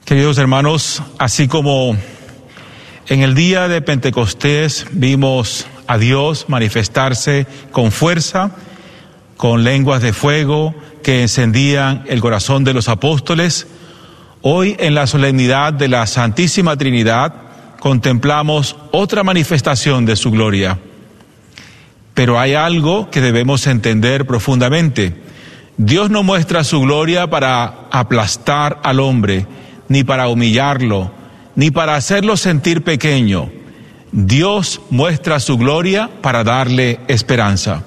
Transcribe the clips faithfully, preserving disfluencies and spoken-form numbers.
Queridos hermanos, así como en el día de Pentecostés vimos a Dios manifestarse con fuerza, con lenguas de fuego que encendían el corazón de los apóstoles, hoy en la solemnidad de la Santísima Trinidad contemplamos otra manifestación de su gloria. Pero hay algo que debemos entender profundamente. Dios no muestra su gloria para aplastar al hombre, ni para humillarlo, ni para hacerlo sentir pequeño. Dios muestra su gloria para darle esperanza.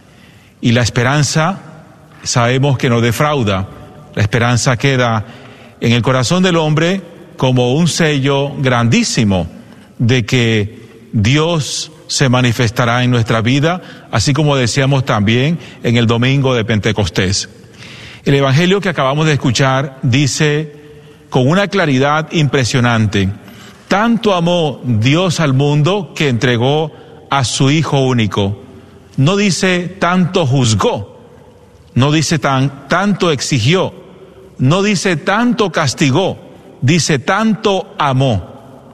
Y la esperanza, sabemos que no defrauda. La esperanza queda en el corazón del hombre como un sello grandísimo de que Dios se manifestará en nuestra vida, así como decíamos también en el domingo de Pentecostés. El Evangelio que acabamos de escuchar dice con una claridad impresionante: tanto amó Dios al mundo que entregó a su Hijo único. No dice tanto juzgó, no dice tan, tanto exigió, no dice tanto castigó, dice tanto amó.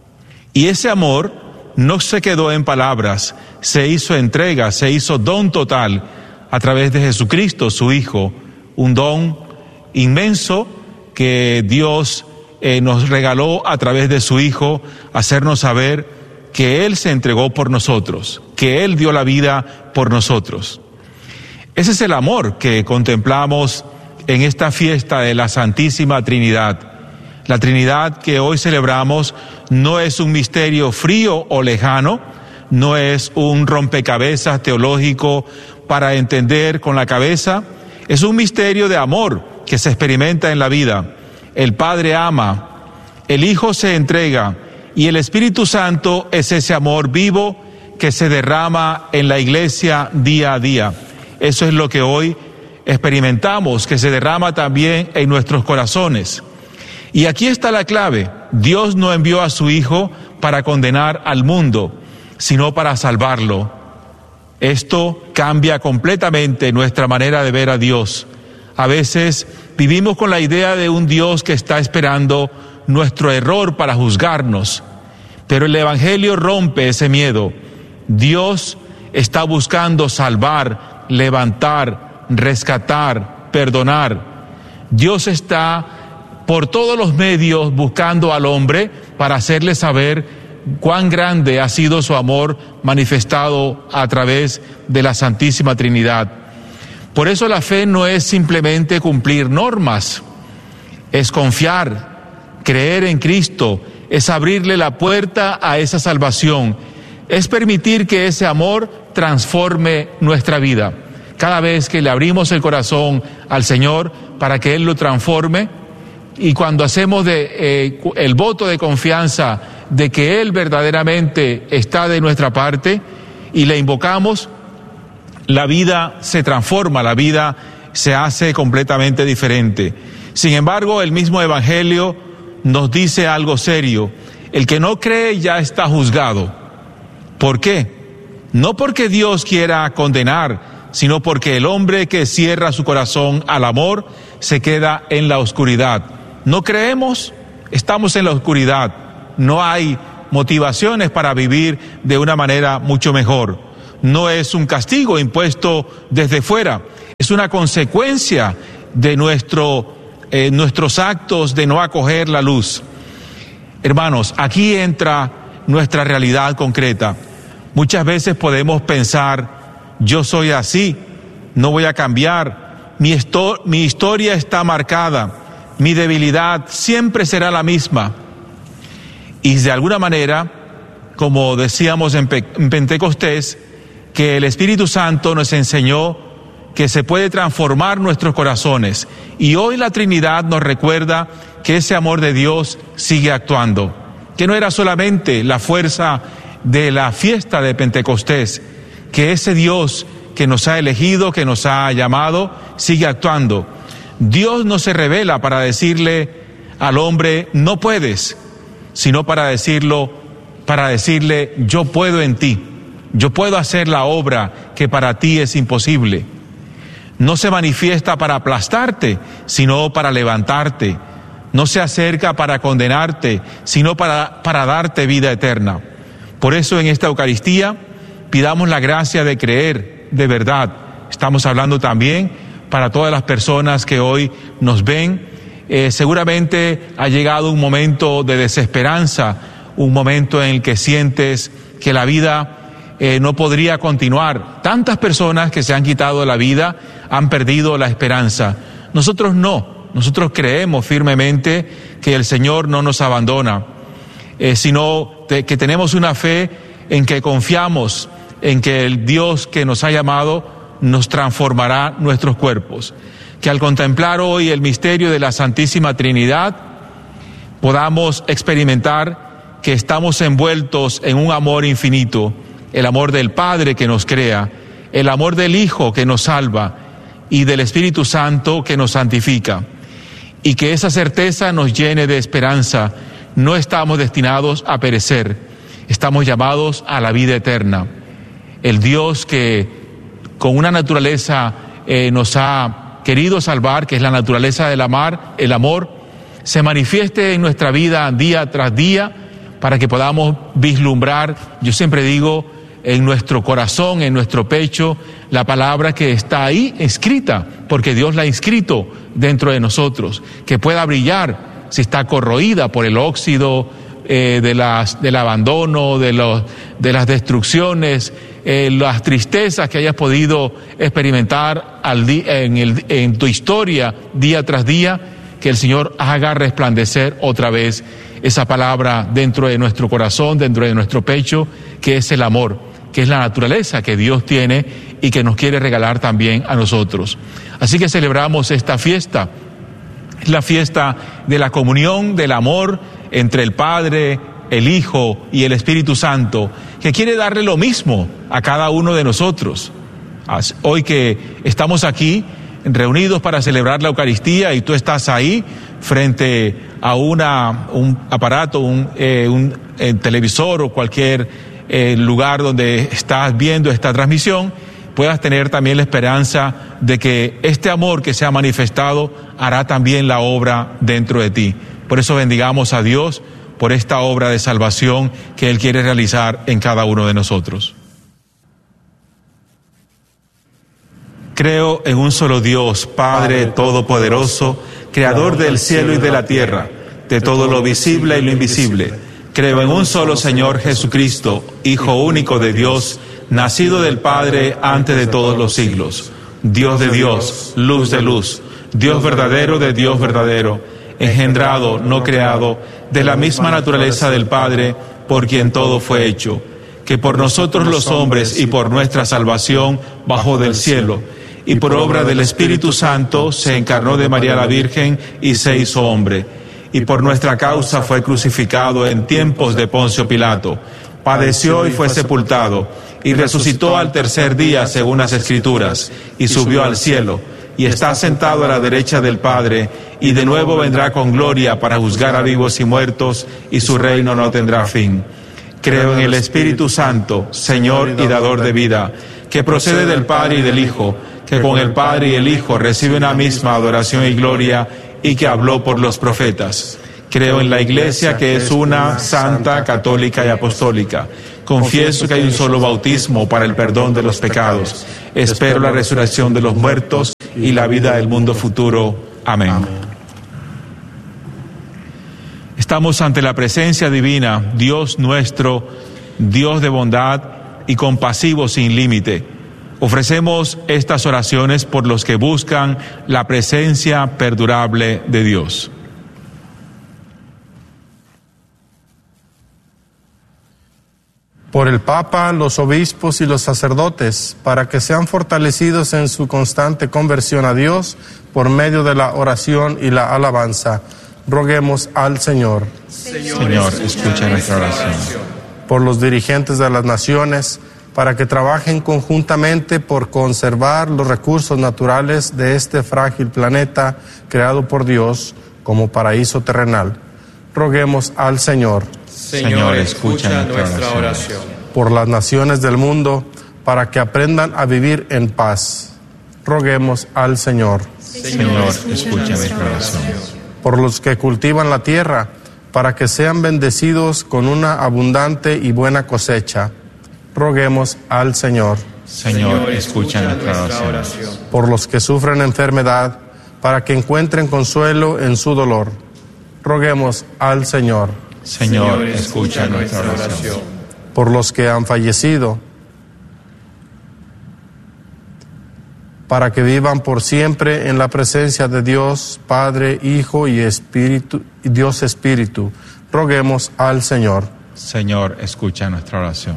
Y ese amor no se quedó en palabras, se hizo entrega, se hizo don total a través de Jesucristo, su Hijo, un don inmenso que Dios eh, nos regaló a través de su Hijo, hacernos saber que Él se entregó por nosotros, que Él dio la vida por nosotros. Ese es el amor que contemplamos en esta fiesta de la Santísima Trinidad. La Trinidad que hoy celebramos no es un misterio frío o lejano, no es un rompecabezas teológico para entender con la cabeza, es un misterio de amor que se experimenta en la vida. El Padre ama, el Hijo se entrega y el Espíritu Santo es ese amor vivo que se derrama en la Iglesia día a día. Eso es lo que hoy experimentamos, que se derrama también en nuestros corazones. Y aquí está la clave: Dios no envió a su Hijo para condenar al mundo, sino para salvarlo. Esto cambia completamente nuestra manera de ver a Dios. A veces vivimos con la idea de un Dios que está esperando nuestro error para juzgarnos, pero el Evangelio rompe ese miedo. Dios está buscando salvar, levantar, rescatar, perdonar. Dios está por todos los medios buscando al hombre para hacerle saber cuán grande ha sido su amor manifestado a través de la Santísima Trinidad. Por eso la fe no es simplemente cumplir normas, es confiar, creer en Cristo, es abrirle la puerta a esa salvación, es permitir que ese amor transforme nuestra vida. Cada vez que le abrimos el corazón al Señor para que Él lo transforme, y cuando hacemos de, eh, el voto de confianza de que Él verdaderamente está de nuestra parte y le invocamos, la vida se transforma, la vida se hace completamente diferente. Sin embargo, el mismo Evangelio nos dice algo serio: el que no cree ya está juzgado. ¿Por qué? No porque Dios quiera condenar, sino porque el hombre que cierra su corazón al amor se queda en la oscuridad. No creemos, estamos en la oscuridad, no hay motivaciones para vivir de una manera mucho mejor. No es un castigo impuesto desde fuera, es una consecuencia de nuestro, eh, nuestros actos de no acoger la luz. Hermanos, aquí entra nuestra realidad concreta. Muchas veces podemos pensar: yo soy así, no voy a cambiar, mi, esto, mi historia está marcada, mi debilidad siempre será la misma. Y de alguna manera, como decíamos en, Pe- en Pentecostés, que el Espíritu Santo nos enseñó que se puede transformar nuestros corazones. Y hoy la Trinidad nos recuerda que ese amor de Dios sigue actuando, que no era solamente la fuerza de la fiesta de Pentecostés, que ese Dios que nos ha elegido, que nos ha llamado, sigue actuando. Dios no se revela para decirle al hombre no puedes, sino para decirlo, para decirle yo puedo en ti. Yo puedo hacer la obra que para ti es imposible. No se manifiesta para aplastarte, sino para levantarte, No se acerca para condenarte, sino para, para darte vida eterna. Por eso en esta Eucaristía pidamos la gracia de creer de verdad. Estamos hablando también para todas las personas que hoy nos ven. Eh, seguramente ha llegado un momento de desesperanza, un momento en el que sientes que la vida eh, no podría continuar. Tantas personas que se han quitado la vida han perdido la esperanza. Nosotros no. Nosotros creemos firmemente que el Señor no nos abandona, eh, sino te, que tenemos una fe en que confiamos en que el Dios que nos ha llamado nos transformará nuestros cuerpos. Que al contemplar hoy el misterio de la Santísima Trinidad podamos experimentar que estamos envueltos en un amor infinito, el amor del Padre que nos crea, el amor del Hijo que nos salva y del Espíritu Santo que nos santifica. Y que esa certeza nos llene de esperanza. No estamos destinados a perecer, estamos llamados a la vida eterna. El Dios que con una naturaleza eh, nos ha querido salvar, que es la naturaleza del amar, el amor, se manifieste en nuestra vida día tras día para que podamos vislumbrar, yo siempre digo, en nuestro corazón, en nuestro pecho, la palabra que está ahí escrita, porque Dios la ha inscrito dentro de nosotros, que pueda brillar si está corroída por el óxido eh, de las, del abandono, de, los, de las destrucciones, eh, las tristezas que hayas podido experimentar al di- en, el, en tu historia día tras día, que el Señor haga resplandecer otra vez esa palabra dentro de nuestro corazón, dentro de nuestro pecho, que es el amor, que es la naturaleza que Dios tiene y que nos quiere regalar también a nosotros. Así que celebramos esta fiesta, la fiesta de la comunión, del amor entre el Padre, el Hijo y el Espíritu Santo, que quiere darle lo mismo a cada uno de nosotros. Hoy que estamos aquí reunidos para celebrar la Eucaristía y tú estás ahí frente a una, un aparato, un, eh, un eh, televisor o cualquier eh, lugar donde estás viendo esta transmisión, puedas tener también la esperanza de que este amor que se ha manifestado hará también la obra dentro de ti. Por eso bendigamos a Dios por esta obra de salvación que Él quiere realizar en cada uno de nosotros. Creo en un solo Dios, Padre Todopoderoso, Creador del cielo y de la tierra, de todo lo visible y lo invisible. Creo en un solo Señor Jesucristo, Hijo único de Dios, nacido del Padre antes de todos los siglos. Dios de Dios, luz de luz, Dios verdadero de Dios verdadero, engendrado, no creado, de la misma naturaleza del Padre, por quien todo fue hecho, que por nosotros los hombres y por nuestra salvación bajó del cielo, y por obra del Espíritu Santo se encarnó de María la Virgen y se hizo hombre, y por nuestra causa fue crucificado en tiempos de Poncio Pilato, padeció y fue sepultado, y resucitó al tercer día según las Escrituras, y subió al cielo, y está sentado a la derecha del Padre, y de nuevo vendrá con gloria para juzgar a vivos y muertos, y su reino no tendrá fin. Creo en el Espíritu Santo, Señor y dador de vida, que procede del Padre y del Hijo, que con el Padre y el Hijo recibe una misma adoración y gloria, y que habló por los profetas. Creo en la Iglesia, que es una, santa, católica y apostólica. Confieso que hay un solo bautismo para el perdón de los pecados. Espero la resurrección de los muertos y la vida del mundo futuro. Amén. Estamos ante la presencia divina, Dios nuestro, Dios de bondad y compasivo sin límite. Ofrecemos estas oraciones por los que buscan la presencia perdurable de Dios. Por el Papa, los obispos y los sacerdotes, para que sean fortalecidos en su constante conversión a Dios por medio de la oración y la alabanza. Roguemos al Señor. Señor, escucha nuestra oración. Por los dirigentes de las naciones, para que trabajen conjuntamente por conservar los recursos naturales de este frágil planeta creado por Dios como paraíso terrenal. Roguemos al Señor. Señor, escucha nuestra oración. Por las naciones del mundo, para que aprendan a vivir en paz. Roguemos al Señor. Señor, escucha nuestra oración. por los que cultivan la tierra, para que sean bendecidos con una abundante y buena cosecha. Roguemos al Señor. Señor, escucha nuestra oración. Por los que sufren enfermedad, para que encuentren consuelo en su dolor. Roguemos al Señor. Señor, escucha nuestra oración. Por los que han fallecido, para que vivan por siempre en la presencia de Dios, Padre, Hijo y Espíritu, y Dios Espíritu. Roguemos al Señor. Señor, escucha nuestra oración.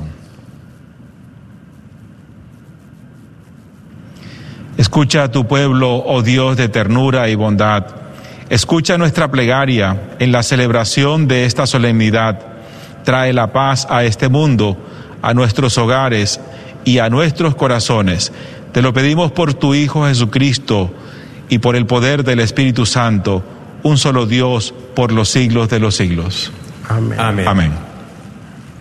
Escucha a tu pueblo, oh Dios de ternura y bondad. Escucha nuestra plegaria en la celebración de esta solemnidad. Trae la paz a este mundo, a nuestros hogares y a nuestros corazones. Te lo pedimos por tu Hijo Jesucristo y por el poder del Espíritu Santo, un solo Dios por los siglos de los siglos. Amén. Amén. Amén.